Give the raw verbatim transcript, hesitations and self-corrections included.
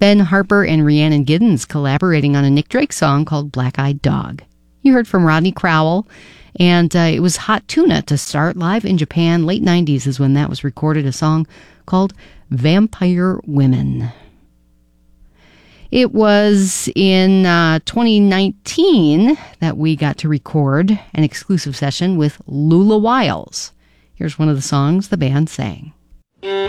Ben Harper and Rhiannon Giddens collaborating on a Nick Drake song called Black Eyed Dog. You heard from Rodney Crowell, and uh, it was Hot Tuna to start. Live in Japan. Late nineties is when that was recorded, a song called Vampire Women. It was in uh, twenty nineteen that we got to record an exclusive session with Lula Wiles. Here's one of the songs the band sang.